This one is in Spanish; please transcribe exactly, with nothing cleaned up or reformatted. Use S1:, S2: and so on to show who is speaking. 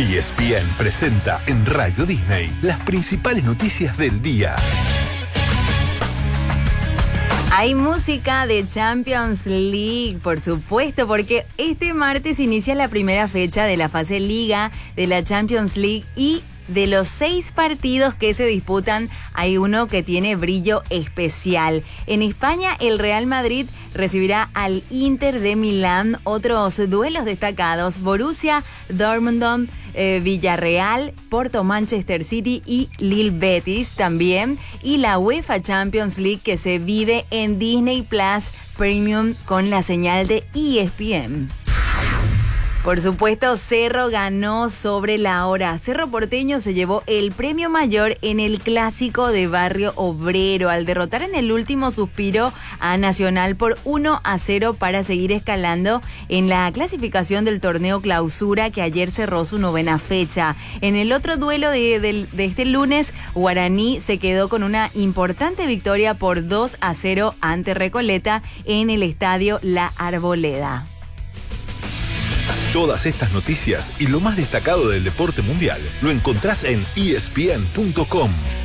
S1: E S P N presenta en Radio Disney las principales noticias del día.
S2: Hay música de Champions League, por supuesto, porque este martes inicia la primera fecha de la fase Liga de la Champions League y de los seis partidos que se disputan, hay uno que tiene brillo especial. En España, el Real Madrid recibirá al Inter de Milán. Otros duelos destacados: Borussia Dortmund, eh, Villarreal, Porto Manchester City y Lille Betis también. Y la UEFA Champions League, que se vive en Disney Plus Premium con la señal de E S P N. Por supuesto, Cerro ganó sobre la hora. Cerro Porteño se llevó el premio mayor en el clásico de Barrio Obrero al derrotar en el último suspiro a Nacional por uno a cero para seguir escalando en la clasificación del torneo Clausura, que ayer cerró su novena fecha. En el otro duelo de, de, de este lunes, Guaraní se quedó con una importante victoria por dos a cero ante Recoleta en el estadio La Arboleda.
S1: Todas estas noticias y lo más destacado del deporte mundial lo encontrás en E S P N punto com.